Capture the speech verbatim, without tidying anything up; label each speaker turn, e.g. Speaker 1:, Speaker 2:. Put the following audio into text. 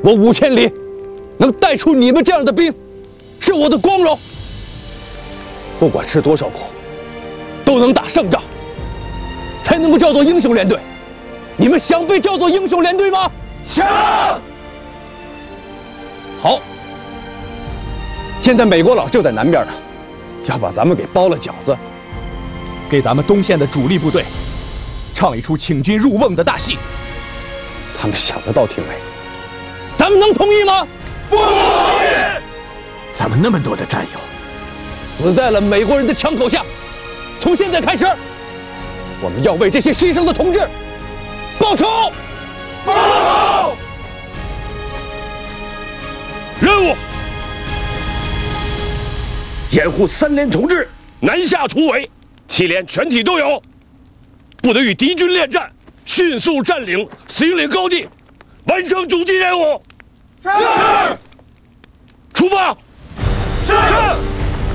Speaker 1: 我五千里能带出你们这样的兵，是我的光荣。不管吃多少苦，都能打胜仗，才能够叫做英雄连队。你们想被叫做英雄连队吗？想。好，现在美国佬就在南边呢，要把咱们给包了饺子，给咱们东线的主力部队唱一出请君入瓮的大戏。他们想得到听没？咱们能同意吗？不同意！
Speaker 2: 咱们那么多的战友，
Speaker 1: 死在了美国人的枪口下。从现在开始，我们要为这些牺牲的同志报仇！报仇！
Speaker 3: 任务：掩护三连同志南下突围，七连全体都有，不得与敌军恋战，迅速占领司令高地，完成主击任务。是。出发。是。